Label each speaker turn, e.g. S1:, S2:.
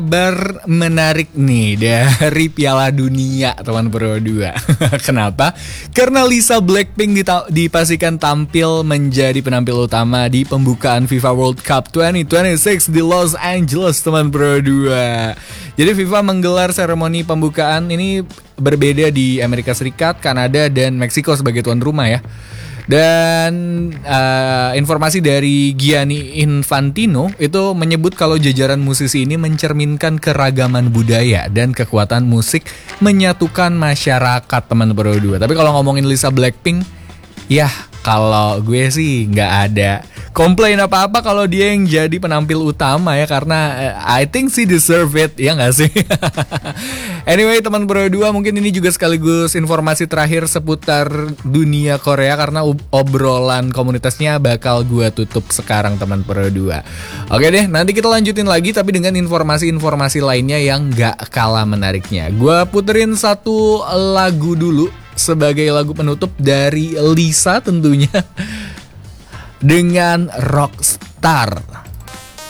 S1: Kabar menarik nih dari Piala Dunia teman Pro 2. Kenapa? Karena Lisa Blackpink dipastikan tampil menjadi penampil utama di pembukaan FIFA World Cup 2026 di Los Angeles teman Pro 2. Jadi FIFA menggelar seremoni pembukaan ini berbeda di Amerika Serikat, Kanada, dan Meksiko sebagai tuan rumah ya. Dan informasi dari Gianni Infantino itu menyebut kalau jajaran musisi ini mencerminkan keragaman budaya dan kekuatan musik menyatukan masyarakat teman Pro 2. Tapi kalau ngomongin Lisa Blackpink, ya kalau gue sih nggak ada komplain apa-apa kalau dia yang jadi penampil utama ya, karena I think she deserve it, ya nggak sih? Anyway teman Pro 2, mungkin ini juga sekaligus informasi terakhir seputar dunia Korea, karena obrolan komunitasnya bakal gue tutup sekarang teman Pro 2. Oke deh, nanti kita lanjutin lagi tapi dengan informasi-informasi lainnya yang gak kalah menariknya. Gue puterin satu lagu dulu sebagai lagu penutup dari Lisa tentunya, dengan Rockstar.